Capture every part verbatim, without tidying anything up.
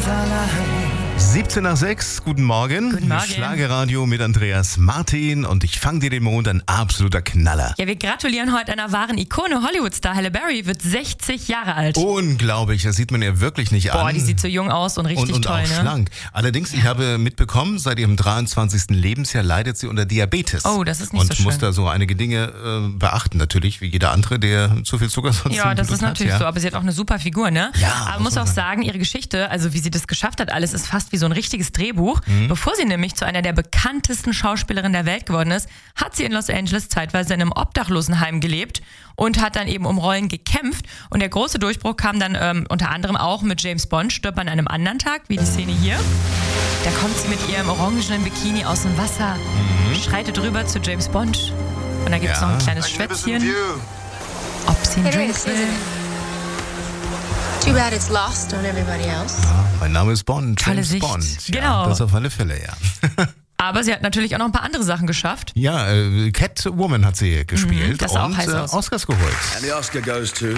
siebzehn nach sechs, guten Morgen. Guten Morgen. Schlagerradio mit Andreas Martin und ich fang dir den Mond, ein absoluter Knaller. Ja, wir gratulieren heute einer wahren Ikone. Hollywood-Star Halle Berry wird sechzig Jahre alt. Unglaublich, das sieht man ihr wirklich nicht Boah, an. die sieht so jung aus und richtig und, und toll, auch ne? schlank. Allerdings, ich habe mitbekommen, seit ihrem dreiundzwanzigsten Lebensjahr leidet sie unter Diabetes. Oh, das ist nicht und so schön. Und muss da so einige Dinge äh, beachten, natürlich, wie jeder andere, der zu viel Zucker sonst Ja, im das Blut ist natürlich hat, ja. so, aber sie hat auch eine super Figur, ne? Ja, aber muss muss man auch sagen. sagen, ihre Geschichte, also wie sie das geschafft hat, alles ist fast wie so ein richtiges Drehbuch. Mhm. Bevor sie nämlich zu einer der bekanntesten Schauspielerinnen der Welt geworden ist, hat sie in Los Angeles zeitweise in einem Obdachlosenheim gelebt und hat dann eben um Rollen gekämpft. Und der große Durchbruch kam dann ähm, unter anderem auch mit James Bond, stirbt an einem anderen Tag, wie die Szene hier. Da kommt sie mit ihrem orangenen Bikini aus dem Wasser, Mhm. schreitet rüber zu James Bond. Und da gibt es Ja. noch ein kleines Schwätzchen, ob sie einen It Drink is, will. isn't it? Too bad it's lost on everybody else. Ja, mein Name ist Bond, Tolle James Sicht. Bond. Ja, Genau. das auf alle Fälle, ja. Aber sie hat natürlich auch noch ein paar andere Sachen geschafft. Ja, äh, Catwoman hat sie gespielt Mhm, das sah auch und heiß äh, aus. Oscars geholt. And the Oscar goes to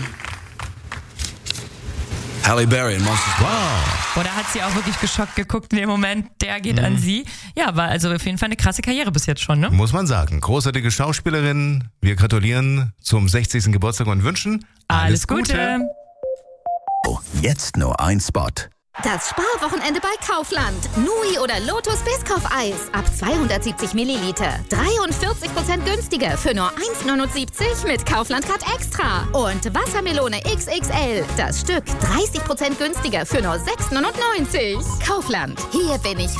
Halle Berry in Monsters. Wow. Oder hat sie auch wirklich geschockt geguckt in dem Moment, der geht an sie. Ja, war also auf jeden Fall eine krasse Karriere bis jetzt schon, ne? Muss man sagen. Großartige Schauspielerin. Wir gratulieren zum sechzigsten Geburtstag und wünschen Alles Gute. Jetzt nur ein Spot. Das Sparwochenende bei Kaufland. Nui oder Lotus Biscoff-Eis ab zweihundertsiebzig Milliliter. dreiundvierzig Prozent günstiger für nur eins neunundsiebzig mit Kaufland Card Extra. Und Wassermelone X X L. Das Stück dreißig Prozent günstiger für nur sechs neunundneunzig. Kaufland. Hier bin ich